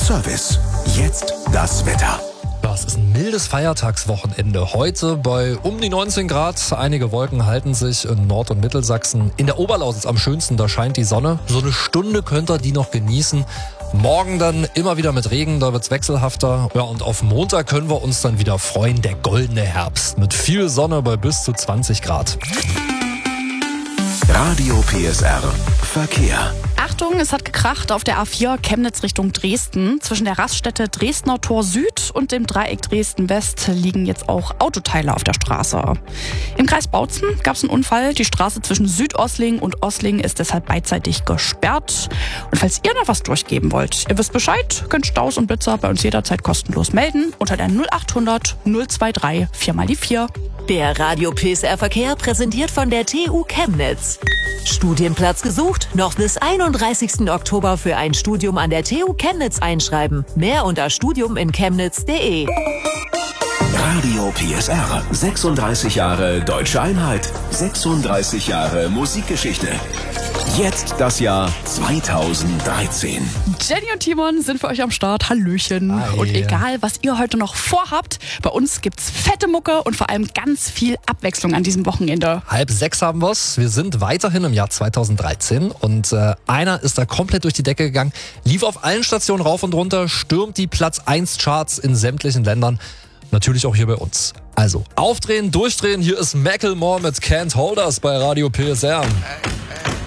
Service. Jetzt das Wetter. Ja, es ist ein mildes Feiertagswochenende. Heute bei um die 19 Grad. Einige Wolken halten sich in Nord- und Mittelsachsen. In der Oberlausitz am schönsten, da scheint die Sonne. So eine Stunde könnt ihr die noch genießen. Morgen dann immer wieder mit Regen, da wird's wechselhafter. Ja, und auf Montag können wir uns dann wieder freuen. Der goldene Herbst mit viel Sonne bei bis zu 20 Grad. Radio PSR Verkehr. Achtung, es hat gekracht auf der A4 Chemnitz Richtung Dresden. Zwischen der Raststätte Dresdner Tor Süd und dem Dreieck Dresden-West liegen jetzt auch Autoteile auf der Straße. Im Kreis Bautzen gab es einen Unfall. Die Straße zwischen Südosling und Osling ist deshalb beidseitig gesperrt. Und falls ihr noch was durchgeben wollt, ihr wisst Bescheid, könnt Staus und Blitzer bei uns jederzeit kostenlos melden unter der 0800 023 4x4. Der Radio PSR Verkehr präsentiert von der TU Chemnitz. Studienplatz gesucht? Noch bis 31. Oktober für ein Studium an der TU Chemnitz einschreiben. Mehr unter studiuminchemnitz.de. Radio PSR. 36 Jahre Deutsche Einheit. 36 Jahre Musikgeschichte. Jetzt das Jahr 2013. Jenny und Timon sind für euch am Start. Hallöchen. Hi. Und egal, was ihr heute noch vorhabt, bei uns gibt's fette Mucke und vor allem ganz viel Abwechslung an diesem Wochenende. 5:30 haben wir's. Wir sind weiterhin im Jahr 2013 und einer ist da komplett durch die Decke gegangen, lief auf allen Stationen rauf und runter, stürmt die Platz 1 Charts in sämtlichen Ländern. Natürlich auch hier bei uns. Also aufdrehen, durchdrehen. Hier ist Macklemore mit Can't Hold Us bei Radio PSR.